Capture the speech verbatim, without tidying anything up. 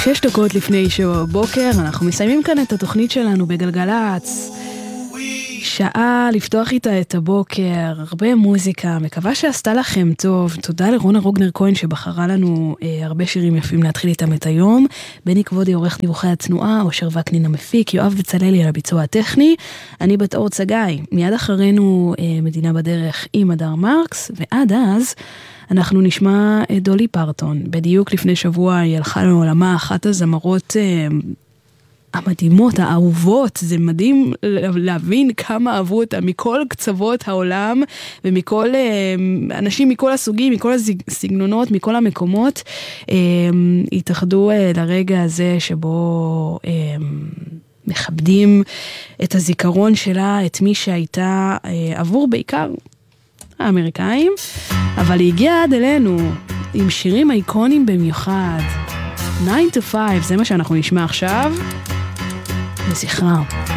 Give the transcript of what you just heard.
שש דקות לפני שבע בבוקר, אנחנו מסיימים כאן את התוכנית שלנו בגלגלץ. שעה לפתוח איתה את הבוקר, הרבה מוזיקה, מקווה שעשתה לכם טוב. תודה לרונה רוגנר כהן שבחרה לנו אה, הרבה שירים יפים להתחיל איתם את היום. בני כבודי עורך דיווחי התנועה, אושר וקנין המפיק, יואב בצללי על הביצוע הטכני, אני בת אור צגאי. מיד אחרינו אה, מדינה בדרך עם הדר מרקס, ועד אז אנחנו נשמע את דולי פרטון. בדיוק לפני שבוע היא הלכה לעולמה, אחת הזמרות אה, המדהימות, האהובות. זה מדהים להבין כמה אהבו אותה מכל קצוות העולם, ומכל אנשים מכל הסוגים, מכל הסגנונות, מכל המקומות, התאחדו לרגע הזה שבו מכבדים את הזיכרון שלה, את מי שהייתה עבור בעיקר האמריקאים, אבל היא הגיעה עד אלינו עם שירים אייקונים במיוחד. nine to five, זה מה שאנחנו נשמע עכשיו. לזכרה.